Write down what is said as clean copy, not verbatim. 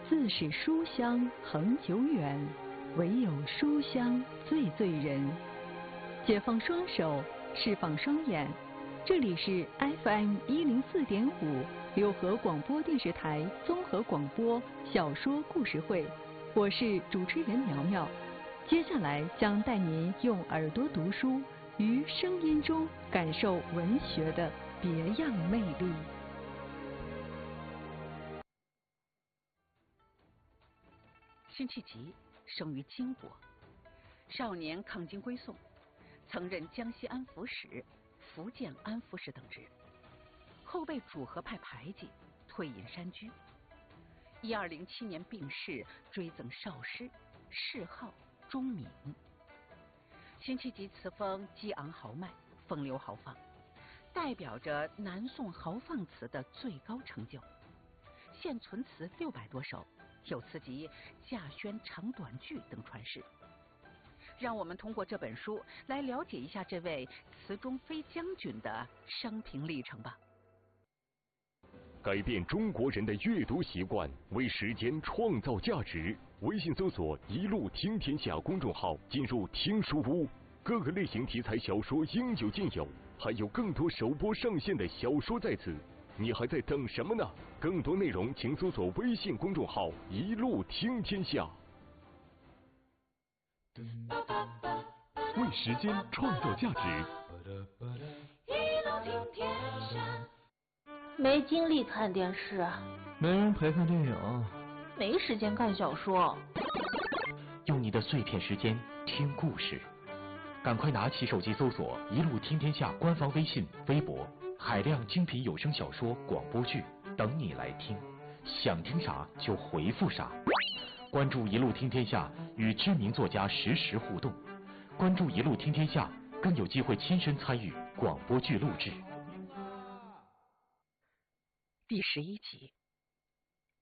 自是书香恒久远，唯有书香最醉人。解放双手，释放双眼，这里是 FM104.5六合广播电视台综合广播小说故事会，我是主持人苗苗。接下来将带您用耳朵读书，于声音中感受文学的别样魅力。 辛弃疾生于金国，少年抗金归宋，曾任江西安抚使、福建安抚使等职，后被主和派排挤，退隐山居。1207年病逝，追赠少师，谥号钟敏。辛弃疾词风激昂豪迈，风流豪放，代表着南宋豪放词的最高成就。现存词600多首，有词集《稼轩长短句》等传世。让我们通过这本书来了解一下这位词中飞将军的生平历程吧。 改变中国人的阅读习惯，为时间创造价值。微信搜索“一路听天下”公众号，进入听书屋，各个类型题材小说应有尽有，还有更多首播上线的小说在此。你还在等什么呢？更多内容请搜索微信公众号“一路听天下”。为时间创造价值。 一路听天下。没精力看电视， 没人陪看电影， 没时间看小说。 用你的碎片时间听故事，赶快拿起手机搜索“一路听天下”官方微信、微博，海量精品有声小说、广播剧等你来听，想听啥就回复啥。关注“一路听天下”，与知名作家实时互动。关注“一路听天下”，更有机会亲身参与广播剧录制。 第11集，